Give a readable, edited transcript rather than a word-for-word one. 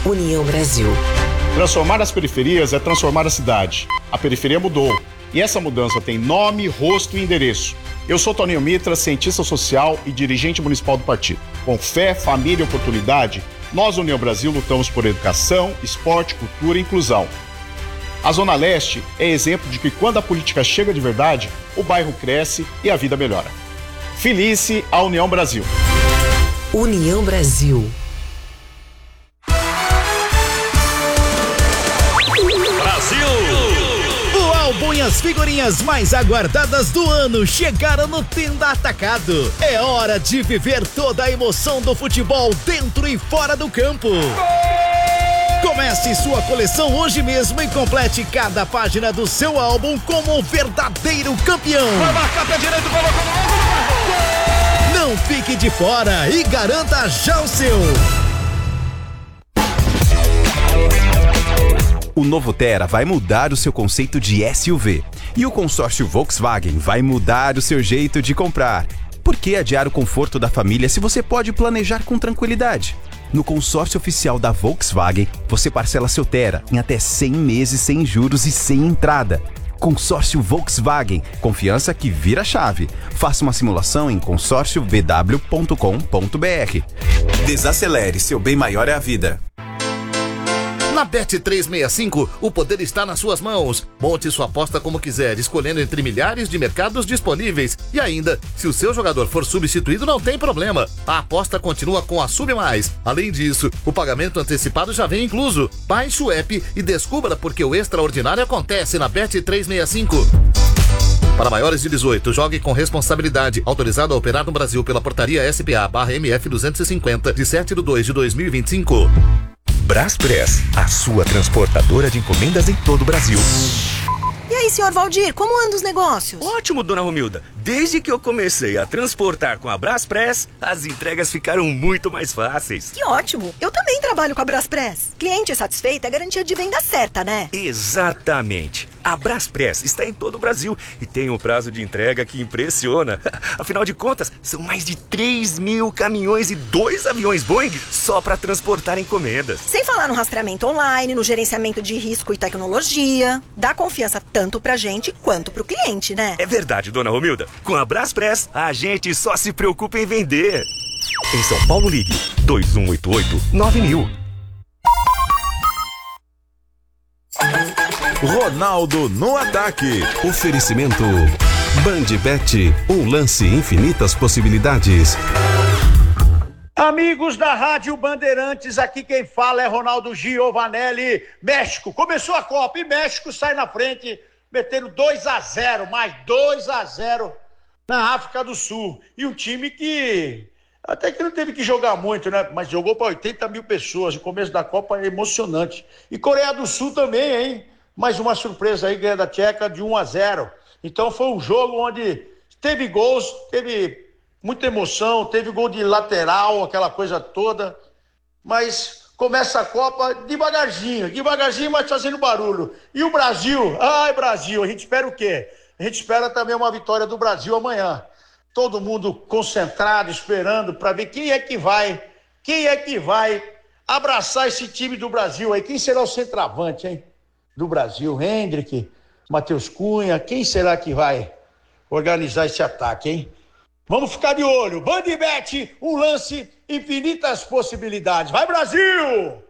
União Brasil. Transformar as periferias é transformar a cidade. A periferia mudou. E essa mudança tem nome, rosto e endereço. Eu sou Toninho Mitra, cientista social e dirigente municipal do partido. Com fé, família e oportunidade, nós, União Brasil, lutamos por educação, esporte, cultura e inclusão. A Zona Leste é exemplo de que quando a política chega de verdade, o bairro cresce e a vida melhora. Felice a União Brasil. União Brasil. O álbum e as figurinhas mais aguardadas do ano chegaram no Tenda Atacado. É hora de viver toda a emoção do futebol dentro e fora do campo. Comece sua coleção hoje mesmo e complete cada página do seu álbum como um verdadeiro campeão. Vai marcar pé direito, colocou no alvo. Não fique de fora e garanta já o seu. O novo Tera vai mudar o seu conceito de SUV. E o consórcio Volkswagen vai mudar o seu jeito de comprar. Por que adiar o conforto da família se você pode planejar com tranquilidade? No consórcio oficial da Volkswagen, você parcela seu Tera em até 100 meses sem juros e sem entrada. Consórcio Volkswagen, confiança que vira chave. Faça uma simulação em consórciovw.com.br. Desacelere, seu bem maior é a vida. Na Bet365, o poder está nas suas mãos. Monte sua aposta como quiser, escolhendo entre milhares de mercados disponíveis. E ainda, se o seu jogador for substituído, não tem problema. A aposta continua com a Sub Mais. Além disso, o pagamento antecipado já vem incluso. Baixe o app e descubra porque o extraordinário acontece na Bet365. Para maiores de 18, jogue com responsabilidade. Autorizado a operar no Brasil pela portaria SPA/MF 250, de 7/2/2025. Braspress, a sua transportadora de encomendas em todo o Brasil. E aí, senhor Valdir, como andam os negócios? Ótimo, dona Romilda. Desde que eu comecei a transportar com a Braspress, as entregas ficaram muito mais fáceis. Que ótimo! Eu também trabalho com a Braspress. Cliente satisfeito é garantia de venda certa, né? Exatamente. A Braspress está em todo o Brasil e tem um prazo de entrega que impressiona. Afinal de contas, são mais de 3.000 caminhões e 2 aviões Boeing só para transportar encomendas. Sem falar no rastreamento online, no gerenciamento de risco e tecnologia. Dá confiança tanto pra gente quanto pro cliente, né? É verdade, dona Romilda. Com a Braspress, a gente só se preocupa em vender. Em São Paulo, ligue 2188-9000. Ronaldo no ataque. Oferecimento Bandbet, um lance, infinitas possibilidades. Amigos da Rádio Bandeirantes, aqui quem fala é Ronaldo Giovanelli. México, começou a Copa e México sai na frente, metendo 2-0, mais 2-0 na África do Sul. E um time que até que não teve que jogar muito, né? Mas jogou para 80 mil pessoas. O começo da Copa é emocionante. E Coreia do Sul também, hein? Mais uma surpresa aí, ganha da Tcheca de 1-0. Então foi um jogo onde teve gols, teve muita emoção, teve gol de lateral, aquela coisa toda. Mas começa a Copa devagarzinho, mas fazendo barulho. E o Brasil? Ai, Brasil, a gente espera o quê? A gente espera também uma vitória do Brasil amanhã. Todo mundo concentrado, esperando para ver quem é que vai abraçar esse time do Brasil aí. Quem será o centroavante, hein? Do Brasil, Hendrick, Matheus Cunha, quem será que vai organizar esse ataque, hein? Vamos ficar de olho. Bandbet, um lance, infinitas possibilidades. Vai, Brasil!